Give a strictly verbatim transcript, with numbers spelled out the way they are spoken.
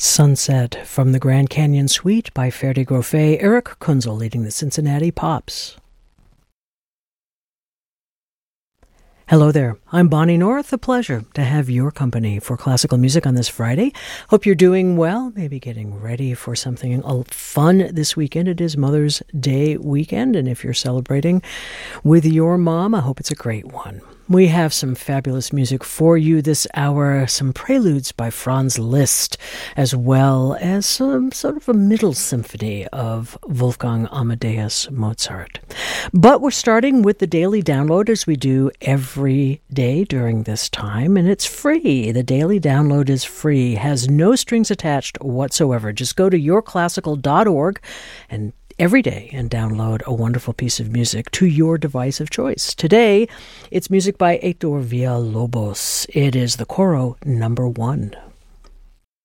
Sunset from the Grand Canyon Suite by Ferdi Grofé, Eric Kunzel leading the Cincinnati Pops. Hello there, I'm Bonnie North. A pleasure to have your company for classical music on this Friday. Hope you're doing well, maybe getting ready for something fun this weekend. It is Mother's Day weekend, and if you're celebrating with your mom, I hope it's a great one. We have some fabulous music for you this hour, some preludes by Franz Liszt, as well as some sort of a middle symphony of Wolfgang Amadeus Mozart. But we're starting with the daily download, as we do every day during this time, and it's free. The daily download is free, has no strings attached whatsoever. Just go to your classical dot org and every day and download a wonderful piece of music to your device of choice. Today, it's music by Heitor Villa-Lobos. It is the Coro number one.